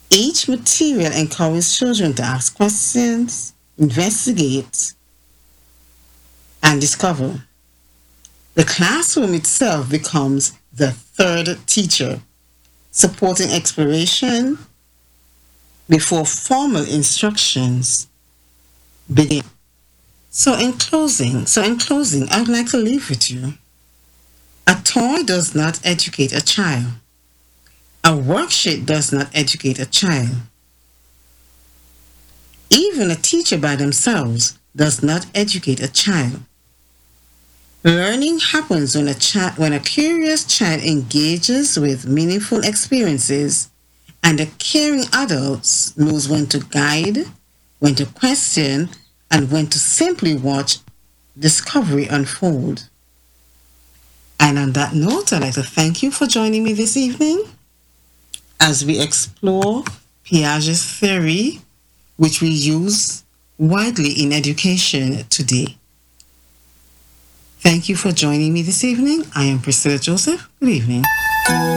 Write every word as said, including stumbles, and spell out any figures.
Each material encourages children to ask questions, investigate, and discover. The classroom itself becomes the third teacher, supporting exploration before formal instructions begin. So in closing, so in closing, I'd like to leave with you. A toy does not educate a child. A worksheet does not educate a child. Even a teacher by themselves does not educate a child. Learning happens when a child, when a curious child engages with meaningful experiences and a caring adult knows when to guide, when to question, and when to simply watch discovery unfold. And on that note, I'd like to thank you for joining me this evening as we explore Piaget's theory, which we use widely in education today. Thank you for joining me this evening. I am Priscilla Joseph. Good evening.